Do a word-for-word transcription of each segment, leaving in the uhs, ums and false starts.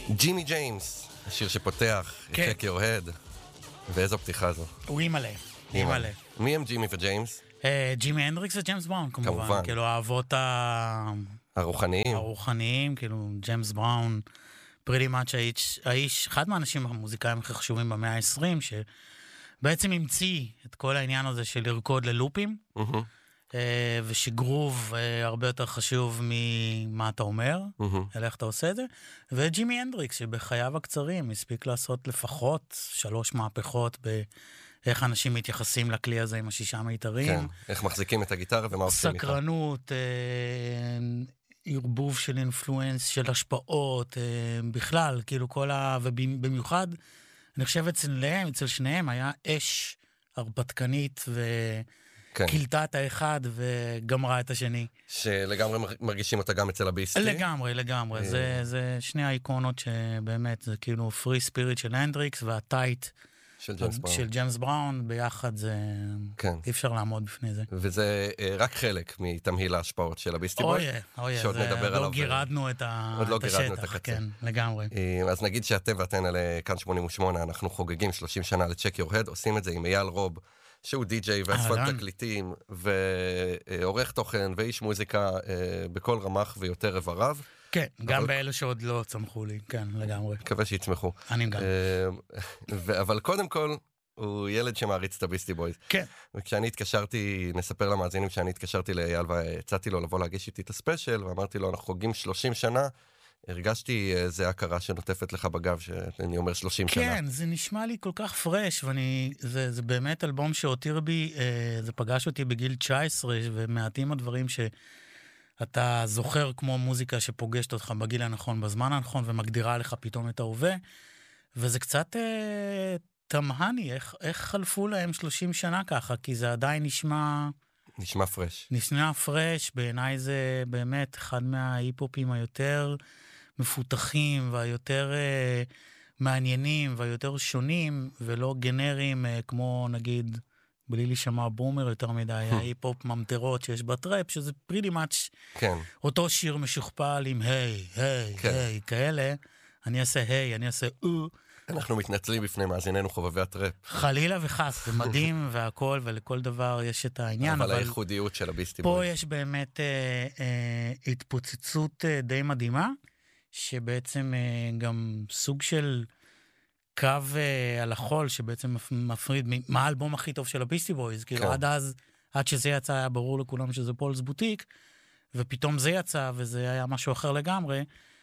ג'ימי ג'יימס, השיר שפותח, כן. Check Your Head. ואיזו פתיחה זו? הוא אימאלה, אימאלה. מי הם ג'ימי וג'יימס? אה, ג'ימי הנדריקס וג'יימס בראון, כמובן. כמובן. כאילו, האבות ה... הרוחניים. הרוחניים, כאילו, ג'יימס בראון, פריטי מאץ' האיש, האיש, אחד מהאנשים המוזיקאים הכי חשובים במאה ה-עשרים, שבעצם המציא את כל העניין הזה של לרקוד ללופים, Mm-hmm. אה, ושגרוב אה, הרבה יותר חשוב ממה אתה אומר, Mm-hmm. אלא איך אתה עושה את זה, וג'ימי הנדריקס, שבחייו הקצרים הספיק לעשות לפחות שלוש מהפכות באיך אנשים מתייחסים לכלי הזה עם השישה מיתרים. כן, איך מחזיקים את הגיטרה ומה עושים איתה. סקרנות, אה, ערבוב של אינפלואנס, של השפעות, אה, בכלל, כאילו כל ה... ובמיוחד, אני חושב אצלם, אצל שניהם היה אש הרפתקנית ו... כן. קילתה את האחד וגמרה את השני. שלגמרי מרגישים אותה גם אצל הביסטי. לגמרי, לגמרי. זה, זה שני האיקונות שבאמת, זה כאילו פרי ספיריט של הנדריקס, והטייט של ג'יימס בראון. של ג'יימס בראון, ביחד זה... כן. אי אפשר לעמוד בפני זה. וזה רק חלק מתמהיל ההשפעות של הביסטי בוי. אוי, אוי, שעוד זה נדבר לא עליו. גירדנו את עוד לא גירדנו את השטח, הקצה. כן, לגמרי. אז נגיד שאתם ואתן על כאן שמונים ושמונה, אנחנו חוגגים שלושים שנה ל-Check Your Head, עושים את זה עם אייל רוב, שהוא די-ג'יי ואספת תקליטים, ועורך תוכן ואיש מוזיקה בכל רמ"ח ויותר איבריו. כן, גם באלו שעוד לא צמחו לי, כן, לגמרי. מקווה שיצמחו. אני גם. אבל קודם כל, הוא ילד שמעריץ את הביסטי בויז. כן. וכשאני התקשרתי, נספר למאזינים שאני התקשרתי לאייל והצעתי לו לבוא להגיש איתי את הספיישל, ואמרתי לו, אנחנו חוגגים שלושים שנה, הרגשתי איזה הכרה שנוטפת לך בגב, שאני אומר שלושים שנה. כן, זה נשמע לי כל כך פרש, ואני, זה, זה באמת אלבום שהותיר בי, אה, זה פגש אותי בגיל תשע עשרה, ומעטים הדברים שאתה זוכר כמו מוזיקה שפוגשת אותך בגיל הנכון, בזמן הנכון, ומגדירה לך פתאום את ההווה, וזה קצת אה, תמהני, איך, איך חלפו להם שלושים שנה ככה, כי זה עדיין נשמע... נשמע פרש. נשמע פרש, בעיניי זה באמת אחד מההיפופים היותר מפותחים והיותר אה, מעניינים והיותר שונים, ולא גנריים אה, כמו נגיד, בלי להישמע בומר יותר מדי, ההיפופ ממטרות שיש בטראפ, שזה pretty much כן. אותו שיר משוכפל עם היי, היי, היי, כאלה, אני אעשה היי, אני אעשה או, אנחנו מתנצלים בפני מאזיננו חובבי הטראפ. חלילה וחס, זה מדהים והכל, ולכל דבר יש את העניין. אבל הייחודיות של הביסטי בוי. פה יש באמת אה, אה, התפוצצות אה, די מדהימה, שבעצם אה, גם סוג של קו אה, על החול, שבעצם מפריד מה האלבום הכי טוב של הביסטי בויז. כאילו כן. עד אז, עד שזה יצא, היה ברור לכולם שזה פולס בוטיק, ופתאום זה יצא, וזה היה משהו אחר לגמרי.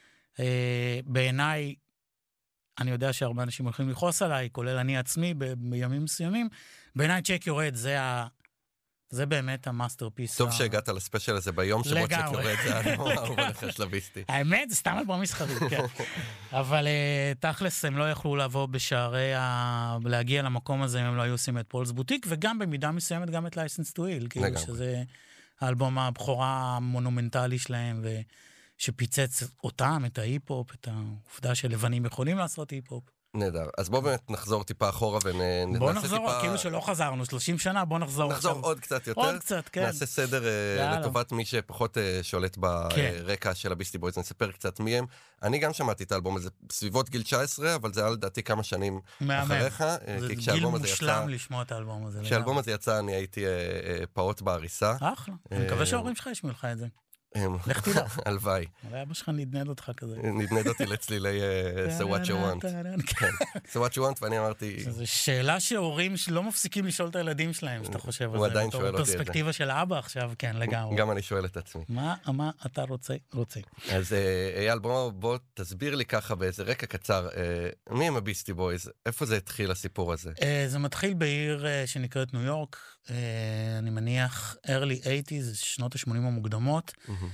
אה, בעיניי, אני יודע שהרבה אנשים הולכים לכעוס עליי, כולל אני עצמי ב- בימים מסוימים, בעיניי צ'ק יורד, זה ה... זה באמת המאסטרפיס. טוב שהגעת לספיישל הזה ביום שבו צ'ק יורד, זה האלבום האהוב עליך של הביסטי. האמת, זה סתם אלבום מסחרי, כן. אבל תכלס, הם לא יכלו לבוא בשערי ה... להגיע למקום הזה, אם הם לא היו עושים את פולס בוטיק, וגם במידה מסוימת גם את לייסנס טו היל, כאילו שזה האלבום הבכורה המונומנטלי שלהם, ו... שפיצץ אותם, את ההיפ-הופ, את העובדה שלבנים יכולים לעשות היפ-הופ. נהדר. אז בואו באמת נחזור טיפה אחורה ונעשה בואו נחזור, טיפה... כאילו שלא חזרנו, שלושים שנה, בואו נחזור. נחזור עכשיו. עוד קצת יותר. עוד קצת, כן. נעשה סדר יאללה. לטובת מי שפחות שולט ברקע של הביסטי בויז, נספר קצת מי הם. אני גם שמעתי את האלבום הזה בסביבות גיל תשע עשרה, אבל זה היה לדעתי כמה שנים אחריך. זה גיל מושלם לשמוע את האלבום הזה. כשהאלבום הזה יצא, אני הייתי פעוט בעריסה. אחלה. אני מקווה שההורים שלך ישמעו לך את זה. לך תדע. הלוואי. אולי אבא שלך נדנד אותך כזה. נדנד אותי לצלילי So what you want. So what you want, ואני אמרתי... זו שאלה שהורים לא מפסיקים לשאול את הילדים שלהם, שאתה חושב על זה. הוא עדיין שואל אותי את זה. פרספקטיבה של אבא עכשיו, כן, לגמרי. גם אני שואל את עצמי. מה אתה רוצה? רוצה. אז אייל, בוא תסביר לי ככה באיזה רקע קצר, מי הם הביסטי בויז? איפה זה התחיל הסיפור הזה? זה מתחיל בעיר שנקראת ניו יורק, אני מניח early eighties, שנות ה-שמונים המוקדמות.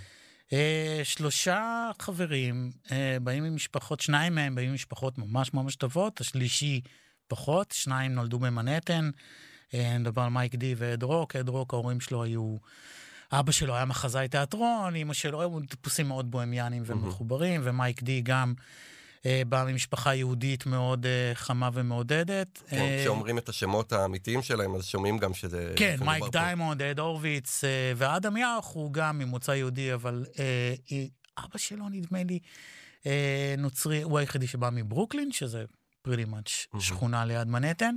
שלושה חברים באים ממשפחות, שניים מהם באים ממשפחות ממש ממש טובות, השלישי פחות, שניים נולדו במנהטן, נדבר על מייק די ואד רוק. אד רוק, ההורים שלו היו, אבא שלו היה מחזאי תיאטרון, אמא שלו היו טיפוסים מאוד בוהמיאנים ומחוברים, ומייק די גם בא ממשפחה יהודית מאוד חמה ומעודדת. כשאומרים את השמות האמיתיים שלהם, אז שומעים גם שזה... כן, מייק דיימונד, אד הורוביץ, ואדם יח הוא גם ממוצא יהודי, אבל אבא שלו נדמה לי נוצרי, הוא היחידי שבא מברוקלין, שזה pretty much שכונה ליד מנהטן,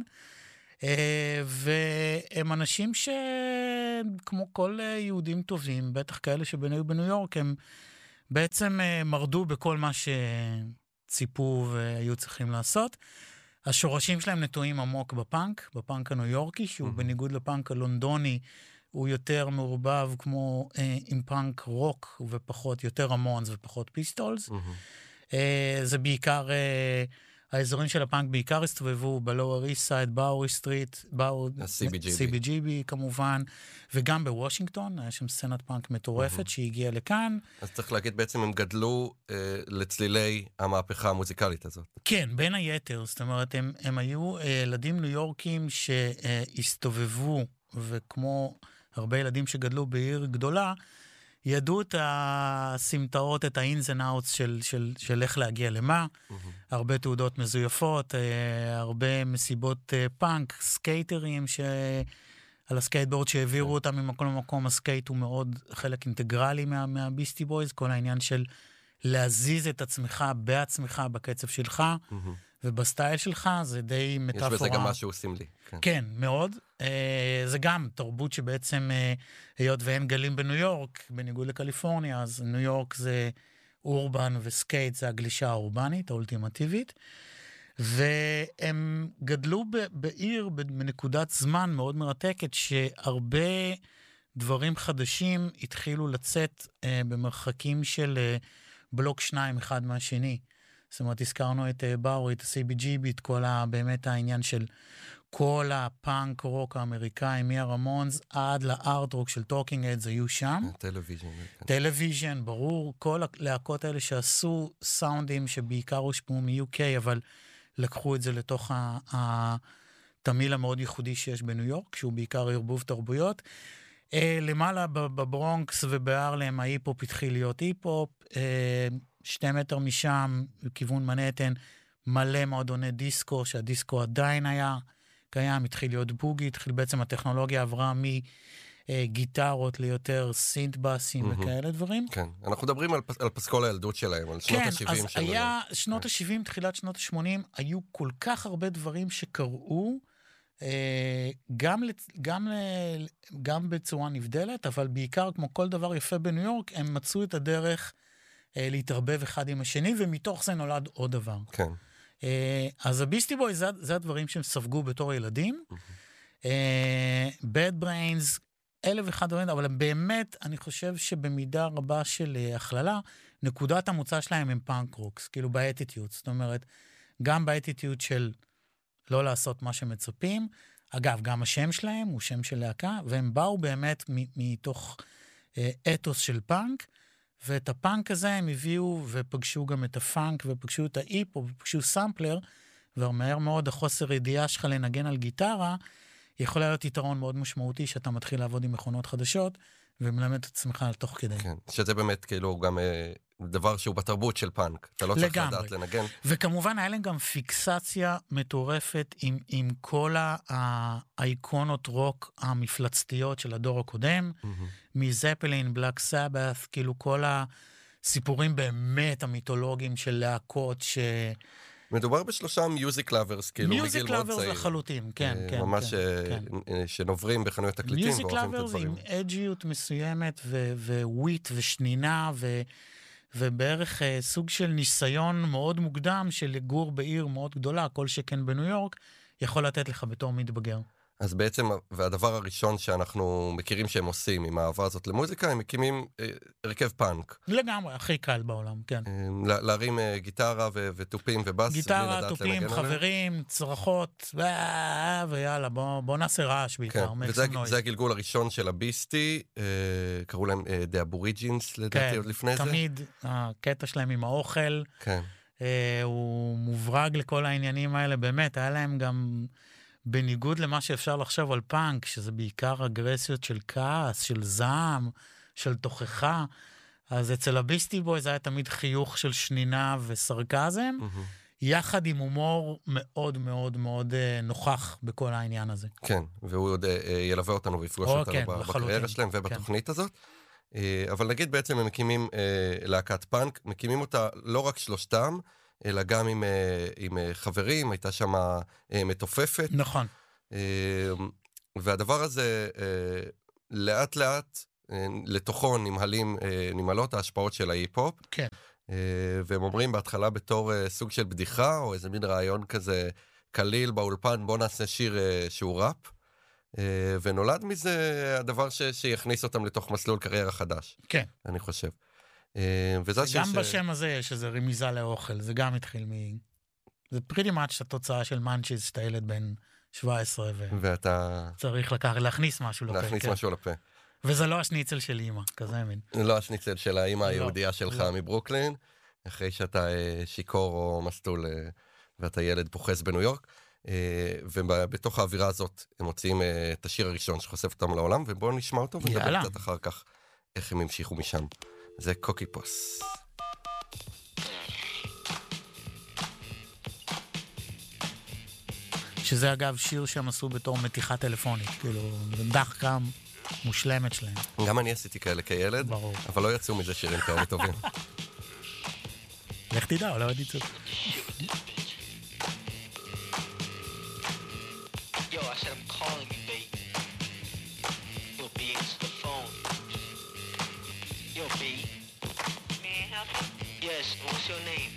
והם אנשים שכמו כל יהודים טובים, בטח כאלה שבניו בניו יורק, הם בעצם מרדו בכל מה שציפו והיו צריכים לעשות. השורשים שלהם נטועים עמוק בפאנק, בפאנק הניו יורקי, שהוא בניגוד לפאנק הלונדוני, הוא יותר מעורבב כמו אה, עם פאנק רוק, ופחות, יותר רמונס ופחות פיסטולס. Mm-hmm. אה, זה בעיקר, אה, האזורים של הפאנק בעיקר הסתובבו בלואוור איסט סייד, באורי סטריט, סי בי ג'י בי כמובן, וגם בוושינגטון, היה שם סצנת פאנק מטורפת mm-hmm. שהגיעה לכאן. אז צריך להגיד, בעצם הם גדלו אה, לצלילי המהפכה המוזיקלית הזאת. כן, בין היתר, זאת אומרת, הם, הם היו אה, ילדים ניו יורקים שהסתובבו, וכמו הרבה ילדים שגדלו בעיר גדולה, ידעו את הסמטאות, את ה-ins and outs של, של, של איך להגיע למה, mm-hmm. הרבה תעודות מזויפות, אה, הרבה מסיבות אה, פאנק, סקייטרים ש... על הסקייטבורד שהעבירו okay. אותם ממקום למקום, הסקייט הוא מאוד חלק אינטגרלי מה, מהביסטי בויז, כל העניין של להזיז את עצמך בעצמך בקצב שלך, mm-hmm. ובסטייל שלך, זה די מטאפורה. יש בזה גם משהו עושים לי. כן, כן מאוד. אה, זה גם תרבות שבעצם, אה, היות ואין גלים בניו יורק, בניגוד לקליפורניה, אז ניו יורק זה אורבן וסקייט, זה הגלישה האורבנית, האולטימטיבית. והם גדלו ב- בעיר בנקודת זמן מאוד מרתקת, שהרבה דברים חדשים התחילו לצאת אה, במרחקים של אה, בלוק שניים אחד מהשני. זאת אומרת, הזכרנו את אה, באורי, את ה-סי בי ג'י בי, את כל ה, באמת העניין של כל הפאנק רוק האמריקאי, מהרמונס עד לארט רוק של טוקינג אדס היו שם. טלוויז'ן. טלוויז'ן, ברור. כל הלהקות האלה שעשו סאונדים שבעיקר הושפעו מ-יו קיי, אבל לקחו את זה לתוך התמיל המאוד ייחודי שיש בניו יורק, שהוא בעיקר ערבוב תרבויות. למעלה בברונקס ובארלם, ההיפ-הופ התחיל להיות היפ-הופ, שתי מטר משם, בכיוון מנהטן, מלא מועדוני דיסקו, שהדיסקו עדיין היה קיים, התחיל להיות בוגי, התחיל בעצם הטכנולוגיה עברה מגיטרות ליותר סינט-בסים וכאלה דברים. כן, אנחנו מדברים על, על פסקול הילדות שלהם, על שנות ה-שבעים שלהם. כן, אז היה, שנות ה-שבעים, תחילת שנות ה-שמונים, היו כל כך הרבה דברים שקראו, גם, גם, גם בצורה נבדלת, אבל בעיקר כמו כל דבר יפה בניו יורק, הם מצאו את הדרך להתערבב אחד עם השני, ומתוך זה נולד עוד דבר. כן. אז הביסטי בוי, זה, זה הדברים שהם ספגו בתור ילדים. Bad Brains, אלף ואחד דברים, אבל באמת, אני חושב שבמידה רבה של הכללה, נקודת המוצא שלהם הם פאנק רוקס, כאילו באטיטיוד. זאת אומרת, גם באטיטיוד של לא לעשות מה שמצפים. אגב, גם השם שלהם הוא שם של להקה, והם באו באמת מתוך אתוס של פאנק, ואת הפאנק הזה הם הביאו ופגשו גם את הפאנק, ופגשו את האיפו, ופגשו סמפלר, ומהר מאוד החוסר ידיעה שלך לנגן על גיטרה, יכול להיות יתרון מאוד משמעותי, שאתה מתחיל לעבוד עם מכונות חדשות, ומלמד את עצמך תוך כדי. כן, שזה באמת כאילו גם אה, דבר שהוא בתרבות של פאנק. אתה לא צריך לדעת לנגן. וכמובן היה להם גם פיקסציה מטורפת עם, עם כל האיקונות רוק המפלצתיות של הדור הקודם, mm-hmm. מזפלין, בלק סבת, כאילו כל הסיפורים באמת המיתולוגיים של להקות ש... מדובר בשלושה מיוזיק לאברס, כאילו מגיל מאוד צעיר. מיוזיק לאברס לחלוטין, כן, כן. ממש כן. שנוברים בחנויות תקליטים ואוהבים את הדברים. מיוזיק לאברס עם אג'יות מסוימת, וויט ושנינה, ובערך סוג של ניסיון מאוד מוקדם, של לגור בעיר מאוד גדולה, כל שכן בניו יורק, יכול לתת לך בתור מתבגר. אז בעצם, והדבר הראשון שאנחנו מכירים שהם עושים עם האהבה הזאת למוזיקה, הם מקימים אה, הרכב פאנק. לגמרי, הכי קל בעולם, כן. אה, להרים אה, גיטרה ו- וטופים ובאס. גיטרה, טופים, חברים, עליהם. צרחות, ויאללה, בוא, בוא נעשה רעש בעיקר. כן, וזה זה הגלגול הראשון של הביסטי, אה, קראו להם אה, The Aborigines, לדעתי כן, עוד לפני תמיד, זה. תמיד, הקטע שלהם עם האוכל, כן. אה, הוא מוברג לכל העניינים האלה, באמת, היה להם גם... בניגוד למה שאפשר לחשוב על פאנק, שזה בעיקר אגרסיות של כעס, של זעם, של תוכחה, אז אצל הביסטי בוי זה היה תמיד חיוך של שנינה וסרקזם, mm-hmm. יחד עם הומור מאוד מאוד מאוד נוכח בכל העניין הזה. כן, והוא עוד ילווה אותנו ויפגוש אותנו כן, בקריירה שלהם ובתוכנית כן. הזאת. אבל נגיד בעצם הם מקימים להקת פאנק, מקימים אותה לא רק שלושתם, אלא גם עם, עם חברים, הייתה שם מתופפת. נכון. והדבר הזה לאט לאט לתוכו נמהלים, נמהלות ההשפעות של ההיפ-הופ. כן. והם אומרים בהתחלה בתור סוג של בדיחה, או איזה מין רעיון כזה קליל באולפן, בוא נעשה שיר שהוא ראפ. ונולד מזה הדבר ש, שיכניס אותם לתוך מסלול קריירה חדש. כן. אני חושב. גם בשם הזה יש איזו רמיזה לאוכל, זה גם התחיל מ... זה pretty much התוצאה של מנצ'יז, שאתה ילד בן שבע עשרה, ואתה... צריך לקח, להכניס משהו לפה. להכניס משהו לפה. וזה לא השניצל של אימא, כזה מין. לא השניצל של האימא היהודייה שלך מברוקלין, אחרי שאתה שיקור או מסטול, ואתה ילד פוחס בניו יורק, ובתוך האווירה הזאת הם מוציאים את השיר הראשון שחושף אותם לעולם, ובואו נשמע אותו ונדבר קצת אחר כך איך הם המשיכו משם. זה קוקי פוס. שזה אגב שיר שהם עשו בתור מתיחה טלפונית, כאילו, דחקה מושלמת שלהם. גם אני עשיתי כאלה כילד, ברור. אבל לא יצאו מזה שירים כאלה טובים. לך תדע, אולי עוד יצאו. Yo, I said I'm calling you, babe. Yo, B, answer the phone. Yo, B. May I help you? Yes, what's your name?